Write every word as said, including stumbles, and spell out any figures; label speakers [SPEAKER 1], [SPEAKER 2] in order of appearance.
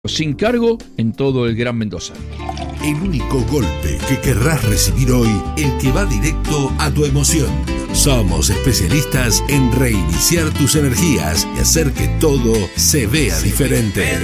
[SPEAKER 1] Sin cargo en todo el Gran Mendoza.
[SPEAKER 2] El único golpe que querrás recibir hoy, el que va directo a tu emoción. Somos especialistas en reiniciar tus energías y hacer que todo se vea diferente.